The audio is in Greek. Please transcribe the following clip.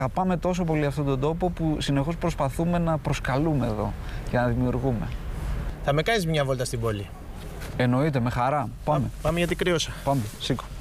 Αγαπάμε τόσο πολύ αυτόν τον τόπο που συνεχώς προσπαθούμε να προσκαλούμε εδώ και να δημιουργούμε. Θα με κάνεις μια βόλτα στην πόλη? Εννοείται, με χαρά. Πάμε. Πάμε γιατί κρύωσα. Πάμε, σήκω.